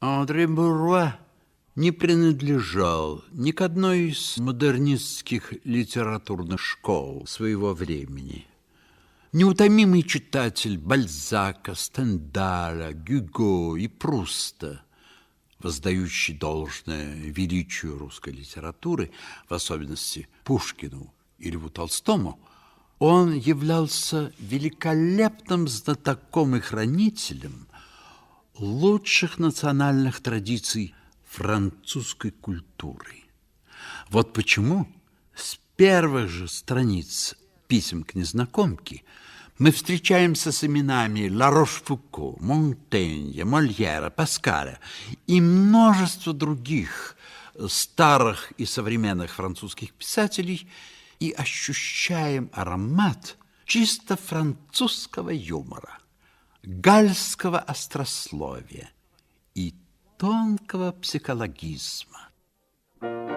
Андре Буруа не принадлежал ни к одной из модернистских литературных школ своего времени. Неутомимый читатель Бальзака, Стендаля, Гюго и Пруста, воздающий должное величию русской литературы, в особенности Пушкину и Льву Толстому, он являлся великолепным знатоком и хранителем лучших национальных традиций французской культуры. Вот почему с первых же страниц писем к незнакомке мы встречаемся с именами Ла Рошфуко, Монтенья, Мольера, Паскаля и множество других старых и современных французских писателей и ощущаем аромат чисто французского юмора, гальского острословия и тонкого психологизма.